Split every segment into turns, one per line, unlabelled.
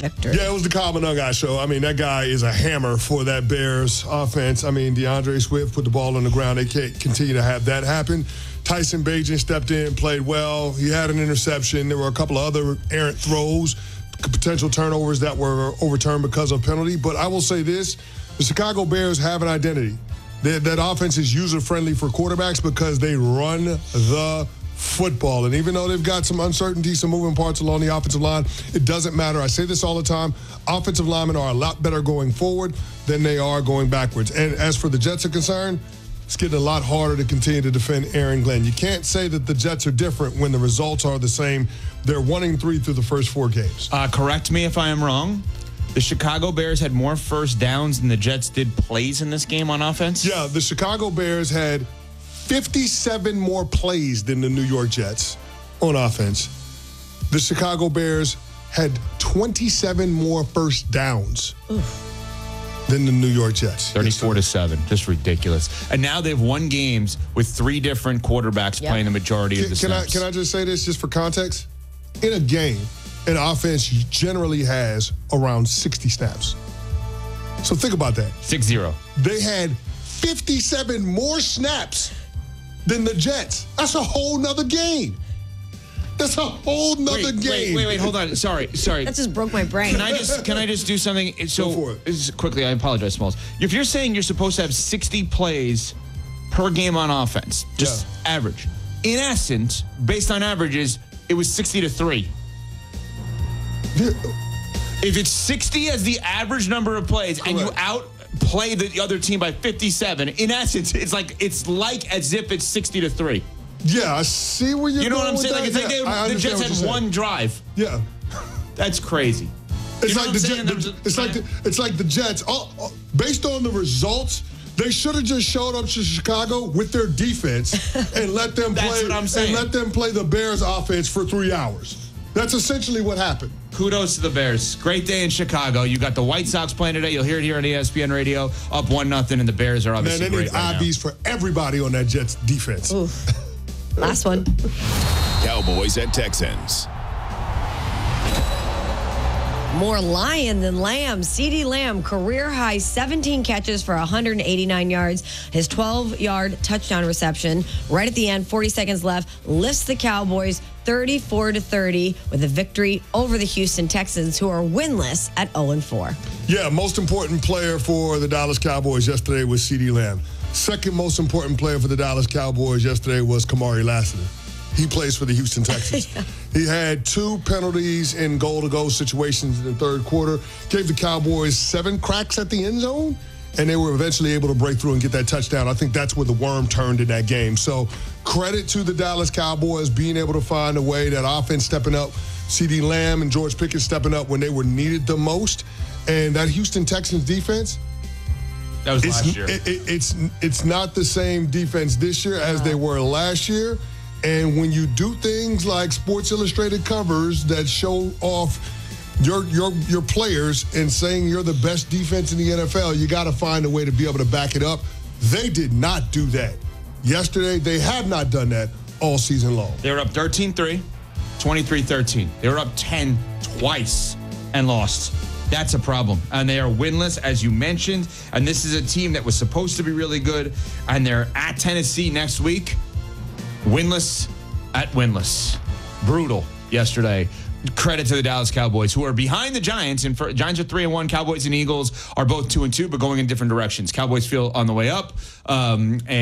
victory.
Yeah, it was the Kyle Monangai show. I mean, that guy is a hammer for that Bears offense. I mean, DeAndre Swift put the ball on the ground. They can't continue to have that happen. Tyson Bagent stepped in, played well. He had an interception. There were a couple of other errant throws, potential turnovers that were overturned because of penalty. But I will say this, the Chicago Bears have an identity. That offense is user-friendly for quarterbacks because they run the football. And even though they've got some uncertainty, some moving parts along the offensive line, it doesn't matter. I say this all the time. Offensive linemen are a lot better going forward than they are going backwards. And as for the Jets are concerned, it's getting a lot harder to continue to defend Aaron Glenn. You can't say that the Jets are different when the results are the same. They're 1-3 through the first 4 games.
Correct me if I am wrong. The Chicago Bears had more first downs than the Jets did plays in this game on offense?
Yeah, the Chicago Bears had 57 more plays than the New York Jets on offense. The Chicago Bears had 27 more first downs than the New York Jets.
34-7, just ridiculous. And now they've won games with 3 different quarterbacks playing the majority of the snaps.
Can I just say this just for context? In a game, an offense generally has around 60 snaps. So think about that.
6-0.
They had 57 more snaps than the Jets. That's a whole nother game. That's a whole nother game.
Wait, hold on. Sorry.
That just broke my brain.
Can I just do something? So
Go for it.
Quickly, I apologize, Smalls. If you're saying you're supposed to have 60 plays per game on offense, just average. In essence, based on averages, it was 60-3. If it's 60 as the average number of plays, and you outplay the other team by 57, in essence, it's like as if it's 60-3.
Yeah, I see where you're going.
You know what I'm saying?
That.
Like it's like the Jets had one drive.
Yeah,
that's crazy.
It's like the Jets. Based on the results, they should have just showed up to Chicago with their defense and let them play.
That's what I'm saying.
And let them play the Bears offense for 3 hours. That's essentially what happened.
Kudos to the Bears. Great day in Chicago. You got the White Sox playing today. You'll hear it here on ESPN Radio. Up 1-0, and the Bears are obviously great right now.
They need IVs for everybody on that Jets defense.
Oof. Last one.
Cowboys and Texans.
More lion than lamb. CeeDee Lamb, career high 17 catches for 189 yards. His 12-yard touchdown reception right at the end, 40 seconds left, lifts the Cowboys 34-30 with a victory over the Houston Texans, who are winless at 0-4.
Yeah, most important player for the Dallas Cowboys yesterday was CeeDee Lamb. Second most important player for the Dallas Cowboys yesterday was Kamari Lassiter. He plays for the Houston Texans. He had 2 penalties in goal-to-goal situations in the third quarter. Gave the Cowboys 7 cracks at the end zone, and they were eventually able to break through and get that touchdown. I think that's where the worm turned in that game. So credit to the Dallas Cowboys being able to find a way, that offense stepping up, CeeDee Lamb and George Pickens stepping up when they were needed the most. And that Houston Texans defense,
that was last year.
It's not the same defense this year as they were last year. And when you do things like Sports Illustrated covers that show off your players and saying you're the best defense in the NFL, you got to find a way to be able to back it up. They did not do that yesterday. They have not done that all season long.
They were up 13-3, 23-13. They were up 10 twice and lost. That's a problem. And they are winless, as you mentioned. And this is a team that was supposed to be really good. And they're at Tennessee next week. Winless at winless. Brutal yesterday. Credit to the Dallas Cowboys, who are behind the Giants. And Giants are 3-1. Cowboys and Eagles are both 2-2, but going in different directions. Cowboys feel on the way up. I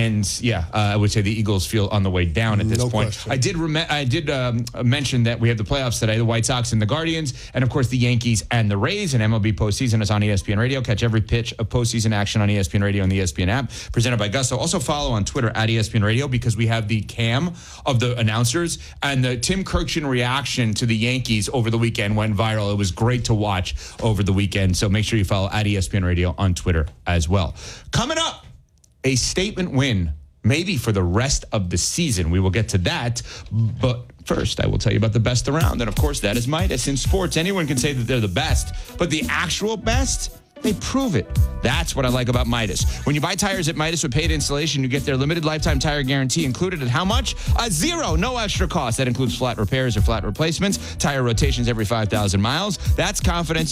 would say the Eagles feel on the way down at this point. Question. I did mention that we have the playoffs today, the White Sox and the Guardians, and of course the Yankees and the Rays. And MLB postseason is on ESPN Radio. Catch every pitch of postseason action on ESPN Radio and the ESPN app, presented by Gusto. Also follow on Twitter at ESPN Radio, because we have the cam of the announcers, and the Tim Kirkjian reaction to the Yankees over the weekend went viral. It was great to watch over the weekend. So make sure you follow at ESPN Radio on Twitter as well. Coming up, a statement win, maybe for the rest of the season. We will get to that. But first, I will tell you about the best around. And of course, that is Midas. In sports, anyone can say that they're the best, but the actual best, they prove it. That's what I like about Midas. When you buy tires at Midas with paid installation, you get their limited lifetime tire guarantee included at how much? $0, no extra cost. That includes flat repairs or flat replacements, tire rotations every 5,000 miles. That's confidence